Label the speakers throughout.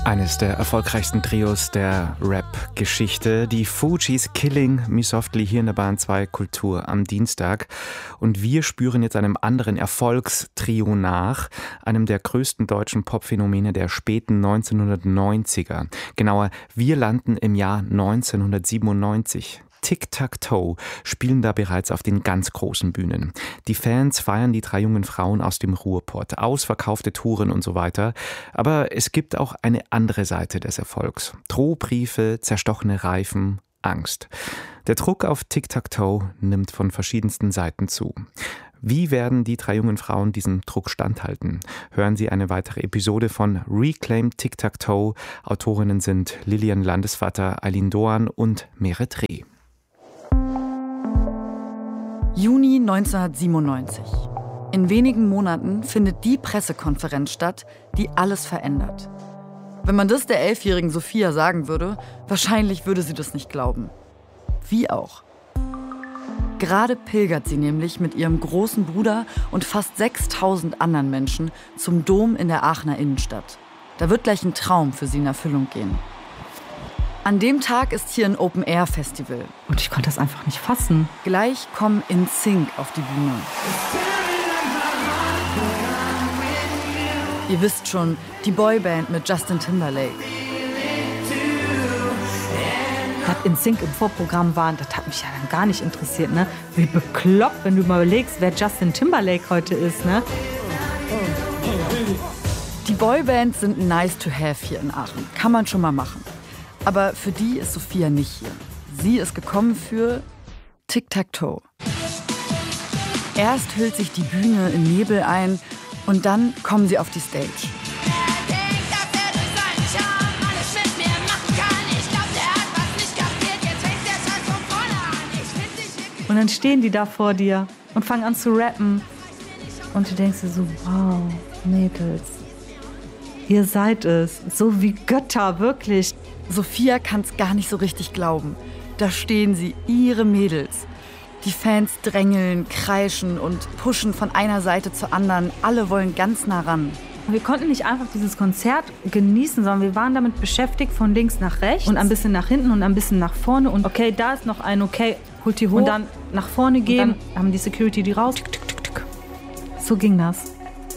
Speaker 1: Eines der erfolgreichsten Trios der Rap-Geschichte. Die Fugees Killing Me Softly hier in der Bahn 2 Kultur am Dienstag. Und wir spüren jetzt einem anderen Erfolgstrio nach, einem der größten deutschen Popphänomene der späten 1990er. Genauer, wir landen im Jahr 1997. Tic-Tac-Toe spielen da bereits auf den ganz großen Bühnen. Die Fans feiern die drei jungen Frauen aus dem Ruhrpott, ausverkaufte Touren und so weiter. Aber es gibt auch eine andere Seite des Erfolgs. Drohbriefe, zerstochene Reifen, Angst. Der Druck auf Tic-Tac-Toe nimmt von verschiedensten Seiten zu. Wie werden die drei jungen Frauen diesem Druck standhalten? Hören Sie eine weitere Episode von Reclaim Tic-Tac-Toe. Autorinnen sind Lilian Landesvater, Eileen Doan und Meret Reh.
Speaker 2: Juni 1997. In wenigen Monaten findet die Pressekonferenz statt, die alles verändert. Wenn man das der 11-jährigen Sophia sagen würde, wahrscheinlich würde sie das nicht glauben. Wie auch. Gerade pilgert sie nämlich mit ihrem großen Bruder und fast 6000 anderen Menschen zum Dom in der Aachener Innenstadt. Da wird gleich ein Traum für sie in Erfüllung gehen. An dem Tag ist hier ein Open-Air-Festival.
Speaker 3: Und ich konnte das einfach nicht fassen.
Speaker 2: Gleich kommen NSYNC auf die Bühne. Ihr wisst schon, die Boyband mit Justin Timberlake.
Speaker 3: Dass NSYNC im Vorprogramm waren, das hat mich ja dann gar nicht interessiert, ne? Wie bekloppt, wenn du mal überlegst, wer Justin Timberlake heute ist, ne?
Speaker 2: Die Boybands sind nice to have hier in Aachen. Kann man schon mal machen. Aber für die ist Sophia nicht hier. Sie ist gekommen für Tic-Tac-Toe. Erst hüllt sich die Bühne in Nebel ein und dann kommen sie auf die Stage.
Speaker 3: Und dann stehen die da vor dir und fangen an zu rappen. Und du denkst dir so, wow, Mädels, ihr seid es. So wie Götter, wirklich.
Speaker 2: Sophia kann es gar nicht so richtig glauben. Da stehen sie, ihre Mädels. Die Fans drängeln, kreischen und pushen von einer Seite zur anderen. Alle wollen ganz nah ran.
Speaker 3: Wir konnten nicht einfach dieses Konzert genießen, sondern wir waren damit beschäftigt, von links nach rechts und ein bisschen nach hinten und ein bisschen nach vorne. Und okay, da ist noch ein, okay, holt die hoch. Und dann nach vorne gehen. Und dann haben die Security die raus. Tick, tick, tick, tick. So ging das.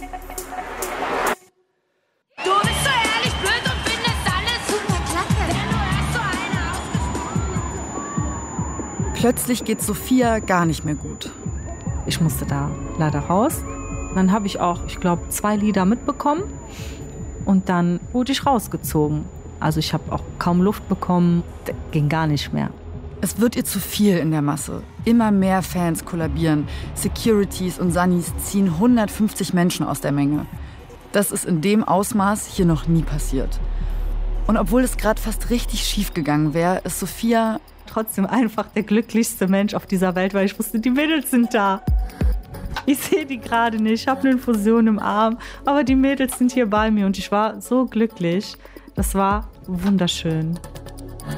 Speaker 2: Plötzlich geht Sophia gar nicht mehr gut.
Speaker 3: Ich musste da leider raus. Dann habe ich auch, ich glaube, 2 Lieder mitbekommen. Und dann wurde ich rausgezogen. Also ich habe auch kaum Luft bekommen. Das ging gar nicht mehr.
Speaker 2: Es wird ihr zu viel in der Masse. Immer mehr Fans kollabieren. Securities und Sunnies ziehen 150 Menschen aus der Menge. Das ist in dem Ausmaß hier noch nie passiert. Und obwohl es gerade fast richtig schief gegangen wäre, ist Sophia
Speaker 3: trotzdem einfach der glücklichste Mensch auf dieser Welt, weil ich wusste, die Mädels sind da. Ich sehe die gerade nicht, ich habe eine Infusion im Arm, aber die Mädels sind hier bei mir und ich war so glücklich. Das war wunderschön.